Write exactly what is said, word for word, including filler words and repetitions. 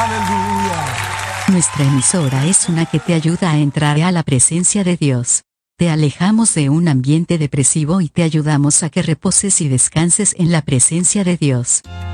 Aleluya. Nuestra emisora es una que te ayuda a entrar a la presencia de Dios. Te alejamos de un ambiente depresivo y te ayudamos a que reposes y descanses en la presencia de Dios.